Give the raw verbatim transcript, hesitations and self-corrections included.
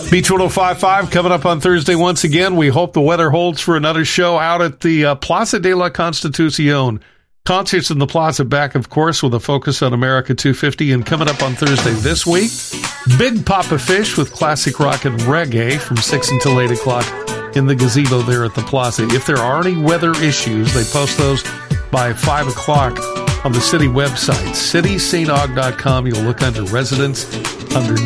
Beach one oh five point five coming up on Thursday once again. We hope the weather holds for another show out at the uh, Plaza de la Constitucion. Concerts in the Plaza back, of course, with a focus on America two fifty. And coming up on Thursday this week, Big Papa Fish with classic rock and reggae from six until eight o'clock in the gazebo there at the Plaza. If there are any weather issues, they post those by five o'clock on the city website, city st aug dot com. You'll look under residents, under